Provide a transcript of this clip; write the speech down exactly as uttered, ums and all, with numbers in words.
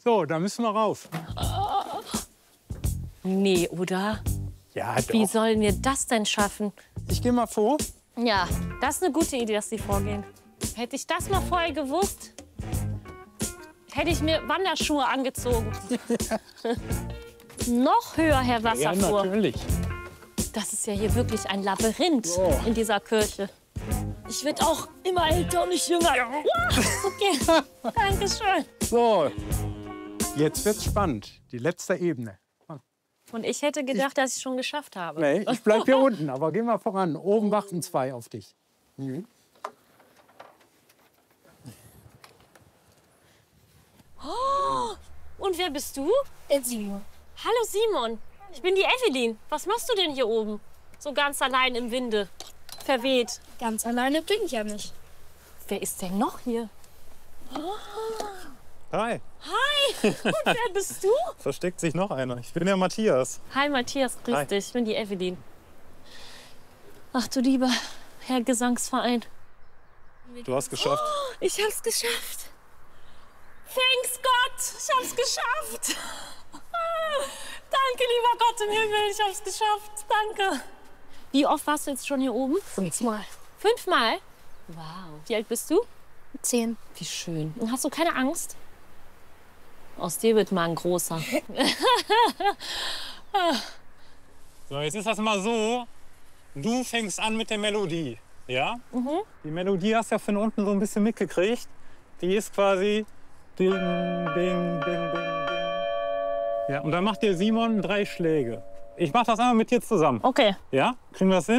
So, da müssen wir rauf. Nee, oder? Ja, doch. Wie sollen wir das denn schaffen? Ich gehe mal vor. Ja, das ist eine gute Idee, dass Sie vorgehen. Hätte ich das mal vorher gewusst, hätte ich mir Wanderschuhe angezogen. Noch höher, Herr Ja, Wasserfuhr. natürlich. Das ist ja hier wirklich ein Labyrinth So. in dieser Kirche. Ich werde auch immer älter und nicht jünger. Ja. Okay, danke schön. So, jetzt wird's spannend. Die letzte Ebene. Und ich hätte gedacht, dass ich schon geschafft habe. Nee, ich bleib hier unten, aber geh mal voran. Oben warten zwei auf dich. Mhm. Oh, und wer bist du? Simon. Hallo Simon, ich bin die Evelyn. Was machst du denn hier oben? So ganz allein im Winde, verweht. Ganz alleine bin ich ja nicht. Wer ist denn noch hier? Hi, Hi, und wer bist du? versteckt sich noch einer. Ich bin der Matthias. Hi Matthias, grüß Hi. dich, ich bin die Evelyn. Ach du lieber Herr Gesangsverein. Du hast geschafft. Ich hab's geschafft. Thanks Gott, ich hab's geschafft. Danke, lieber Gott im Himmel, ich hab's geschafft. Danke. Wie oft warst du jetzt schon hier oben? Fünfmal. Fünfmal? Wow. Wie alt bist du? Zehn. Wie schön. Und hast du keine Angst? Aus dir wird mal ein großer. So, jetzt ist das mal so. Du fängst an mit der Melodie. Ja? Mhm. Die Melodie hast du ja von unten so ein bisschen mitgekriegt. Die ist quasi ding, ding, ding, ding, ding. Ja, und dann macht dir Simon drei Schläge. Ich mach das einmal mit dir zusammen. Okay. Ja? Kriegen wir das hin?